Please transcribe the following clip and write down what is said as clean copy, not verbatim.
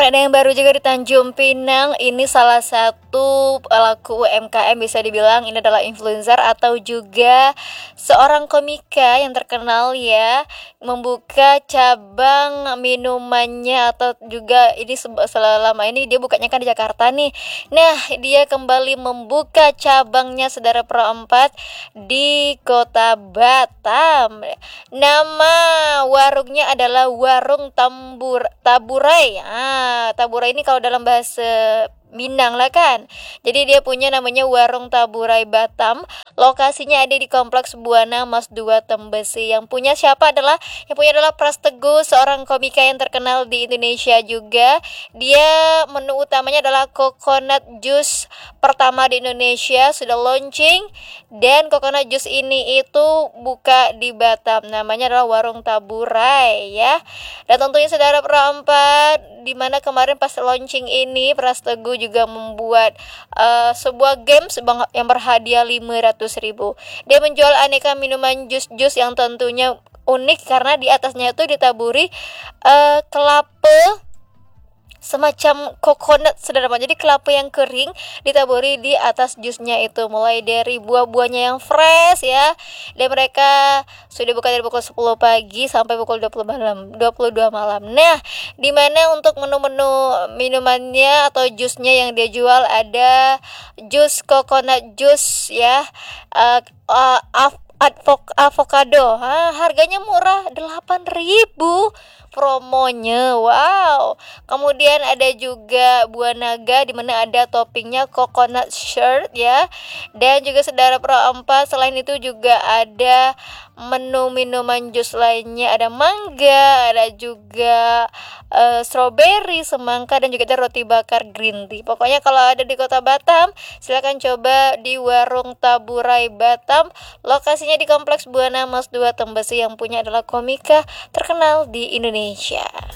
ada yang baru juga di Tanjung Pinang. Ini salah satu pelaku UMKM, bisa dibilang ini adalah influencer atau juga seorang komika yang terkenal ya, membuka cabang minumannya atau juga ini selama ini dia bukanya kan di Jakarta nih. Nah, dia kembali membuka cabangnya Saudara Pro 4 di Kota Batam. Nama warungnya adalah Warung Taburai. Taburai ini kalau dalam bahasa Minang lah kan. Jadi dia punya namanya Warung Taburai Batam. Lokasinya ada di Kompleks Buana Mas 2 Tembesi. Yang punya adalah Pras Teguh, seorang komika yang terkenal di Indonesia juga. Dia menu utamanya adalah coconut juice pertama di Indonesia, sudah launching, dan coconut juice ini itu buka di Batam. Namanya adalah Warung Taburai ya. Dan tentunya Saudara Pro 4, di mana kemarin pas launching ini Pras Teguh juga membuat sebuah games yang berhadiah 500.000. Dia menjual aneka minuman jus-jus yang tentunya unik karena di atasnya itu ditaburi kelapa semacam coconut, Saudara. Jadi kelapa yang kering ditaburi di atas jusnya itu, mulai dari buah-buahnya yang fresh ya. Dan mereka sudah buka dari pukul 10 pagi sampai pukul 22 malam. Nah, di mana untuk menu-menu minumannya atau jusnya yang dia jual ada jus coconut juice ya, avocado. Harganya murah, 8.000 promonya. Wow. Kemudian ada juga buah naga di mana ada toppingnya coconut shirt ya. Dan juga Saudara Pro 4, selain itu juga ada menu minuman jus lainnya, ada mangga, ada juga strawberry, semangka, dan juga ada roti bakar green tea. Pokoknya kalau ada di Kota Batam, silakan coba di Warung Taburai Batam. Lokasinya di Kompleks Buana Mas 2 Tembesi, yang punya adalah komika terkenal di Indonesia.